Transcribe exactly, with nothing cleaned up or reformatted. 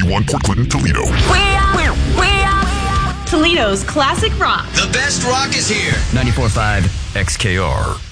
one Port Clinton, Toledo. We are, we are Toledo's classic rock. The best rock is here. ninety-four point five X K R.